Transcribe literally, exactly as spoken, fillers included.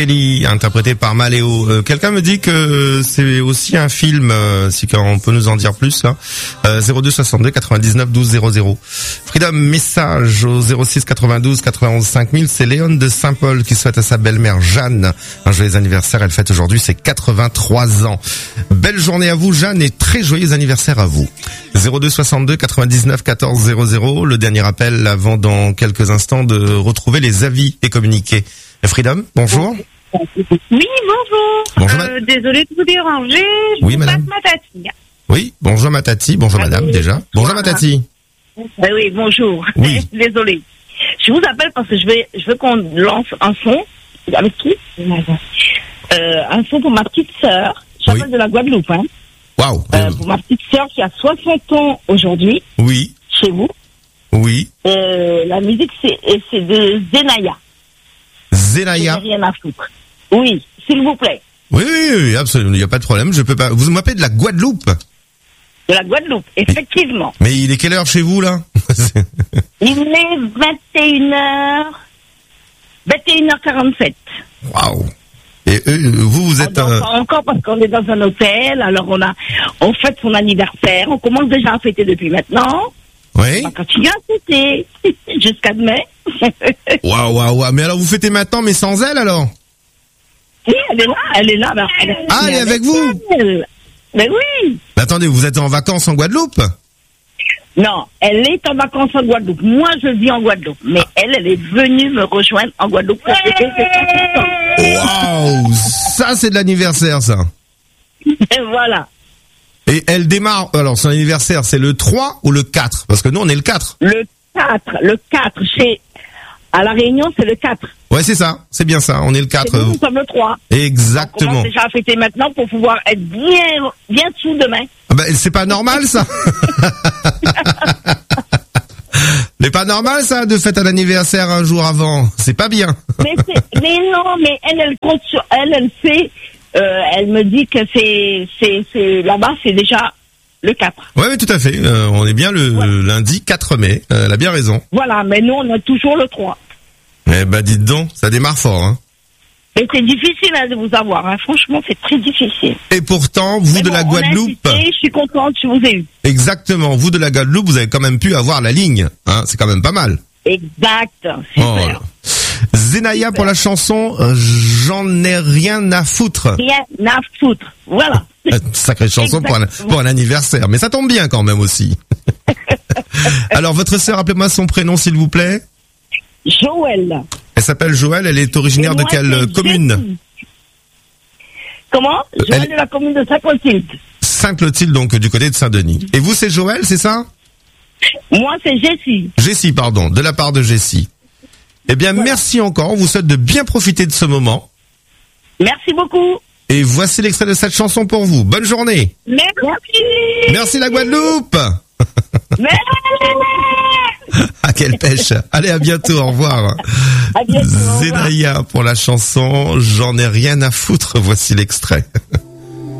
Ellie, interprété par Maléo. Euh, quelqu'un me dit que c'est aussi un film, euh, si on peut nous en dire plus là. Euh, zéro deux soixante-deux quatre-vingt-dix-neuf douze zéro zéro. Freedom, message au zéro six quatre-vingt-douze quatre-vingt-onze cinq mille. C'est Léon de Saint-Paul qui souhaite à sa belle-mère Jeanne un joyeux anniversaire. Elle fête aujourd'hui ses quatre-vingt-trois ans. Belle journée à vous Jeanne et très joyeux anniversaire à vous. zéro deux soixante-deux quatre-vingt-dix-neuf quatorze zéro zéro. Le dernier appel avant dans quelques instants de retrouver les avis et communiqués. Freedom, bonjour. Oui, bonjour. Bonjour, euh, désolée de vous déranger. Je Oui, vous madame. passe ma tati. Oui, bonjour ma tati, bonjour Ah, madame oui. déjà. Bonjour ma tati. Euh, oui, bonjour. Oui. Désolée. Je vous appelle parce que je vais, je veux qu'on lance un son. Avec qui euh, Un son pour ma petite sœur. J'appelle Oui. de la Guadeloupe. Hein. Waouh. Euh, Euh, pour ma petite sœur qui a soixante ans aujourd'hui, oui, chez vous. oui. Euh, la musique, c'est, et c'est de Zenaya. Zenaya. Je n'ai rien à foutre. Oui, s'il vous plaît. Oui, oui, oui, absolument. Il n'y a pas de problème. Je peux pas. Vous m'appelez de la Guadeloupe. De la Guadeloupe, effectivement. Mais il est quelle heure chez vous là? Il est vingt et une heures, vingt et une heures quarante-sept. Waouh. Et euh, vous, vous On êtes. dort euh, pas encore parce qu'on est dans un hôtel, alors on a, on fête son anniversaire, on commence déjà à fêter depuis maintenant. Oui. On va continuer à fêter jusqu'à demain. Waouh, waouh, waouh. Mais alors vous fêtez maintenant, mais sans elle alors? Oui, elle est là, elle est là. ben, elle, Ah, elle est avec vous? elle. Mais oui. Mais attendez, vous êtes en vacances en Guadeloupe? Non, elle est en vacances en Guadeloupe. Moi, je vis en Guadeloupe. Mais elle, elle est venue me rejoindre en Guadeloupe pour fêter ses soixante ans. Waouh. Ça c'est de l'anniversaire ça. Et voilà. Et elle démarre. Alors son anniversaire c'est le trois ou le quatre? Parce que nous on est le quatre. Le quatre, le quatre, chez, à La Réunion, c'est le quatre. Ouais, c'est ça. C'est bien ça. On est le Et quatre. nous, nous sommes le trois. On Exactement. commence déjà à fêter maintenant pour pouvoir être bien, bien dessous demain. Ah ben, c'est pas normal ça. C'est pas normal ça de fêter un anniversaire un jour avant. C'est pas bien. Mais, c'est- mais non, mais elle, elle compte sur elle, elle sait, euh, elle me dit que c'est, c'est, c'est, là-bas, c'est déjà le quatre. Ouais, mais tout à fait. Euh, on est bien le Ouais. lundi quatre mai. Euh, elle a bien raison. Voilà, mais nous, on a toujours le trois. Eh ben, dites donc, ça démarre fort. Hein. Mais c'est difficile hein, de vous avoir, hein. Franchement, c'est très difficile. Et pourtant, vous Mais de bon, la on a Guadeloupe, insisté, je suis contente, je vous ai eu. exactement, vous de la Guadeloupe, vous avez quand même pu avoir la ligne. Hein, c'est quand même pas mal. Exact, Oh super. là. Zenaya pour la chanson euh, J'en ai rien à foutre. Rien à foutre, voilà. Euh, Sacrée chanson pour un, Exactement. pour un anniversaire. Mais ça tombe bien quand même aussi. Alors, votre sœur, appelez-moi son prénom s'il vous plaît. Joël. Elle s'appelle Joël, elle est originaire Et de moi, quelle c'est commune? Jessie. Comment Joël Elle- de la commune de Saint-Clotilde. Saint-Clotilde, donc du côté de Saint-Denis. Et vous, c'est Joël, c'est ça? Moi, c'est Jessie. Jessie, pardon, de la part de Jessie. Eh bien, Voilà. merci encore. On vous souhaite de bien profiter de ce moment. Merci beaucoup. Et voici l'extrait de cette chanson pour vous. Bonne journée. Merci. Merci la Guadeloupe. Merci. Ah, quelle pêche. Allez, à bientôt. Au revoir. À bientôt, au revoir. Zenaya pour la chanson J'en ai rien à foutre. Voici l'extrait.